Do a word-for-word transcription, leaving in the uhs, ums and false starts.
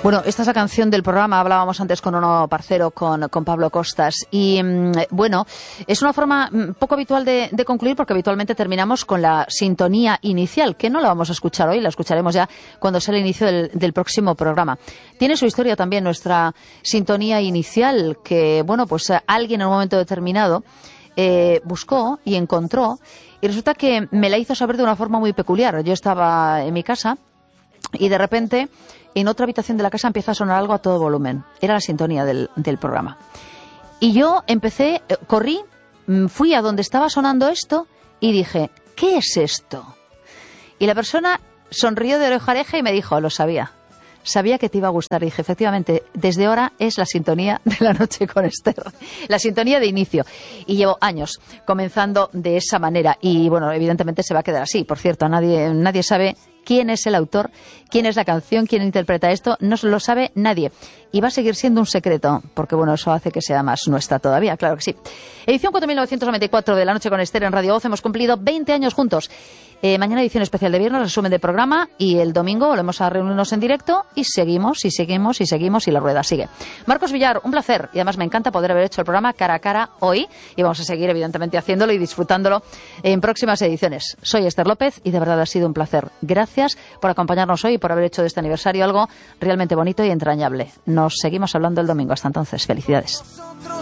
Bueno, esta es la canción del programa. Hablábamos antes con uno parcero, con, con Pablo Costas. Y mmm, bueno, es una forma mmm, poco habitual de, de concluir, porque habitualmente terminamos con la sintonía inicial, que no la vamos a escuchar hoy, la escucharemos ya cuando sea el inicio del, del próximo programa. Tiene su historia también nuestra sintonía inicial, que, bueno, pues alguien en un momento determinado eh, buscó y encontró, y resulta que me la hizo saber de una forma muy peculiar. Yo estaba en mi casa y de repente en otra habitación de la casa empieza a sonar algo a todo volumen. Era la sintonía del, del programa. Y yo empecé, eh, corrí, fui a donde estaba sonando esto y dije, ¿qué es esto? Y la persona sonrió de oreja a oreja y me dijo, lo sabía. Sabía que te iba a gustar. Y dije, efectivamente, desde ahora es la sintonía de La Noche con Esther. La sintonía de inicio. Y llevo años comenzando de esa manera. Y bueno, evidentemente se va a quedar así. Por cierto, nadie, nadie sabe quién es el autor, quién es la canción, quién interpreta esto. No lo sabe nadie. Y va a seguir siendo un secreto, porque bueno, eso hace que sea más nuestra todavía, claro que sí. Edición cuatro mil novecientos noventa y cuatro de La Noche con Esther en Radio Voz. Hemos cumplido veinte años juntos. Eh, mañana edición especial de viernes, resumen de programa, y el domingo volvemos a reunirnos en directo y seguimos, y seguimos, y seguimos, y la rueda sigue. Marcos Villar, un placer, y además me encanta poder haber hecho el programa cara a cara hoy, y vamos a seguir evidentemente haciéndolo y disfrutándolo en próximas ediciones. Soy Esther López y de verdad ha sido un placer. Gracias por acompañarnos hoy y por haber hecho de este aniversario algo realmente bonito y entrañable. Nos seguimos hablando el domingo. Hasta entonces, felicidades.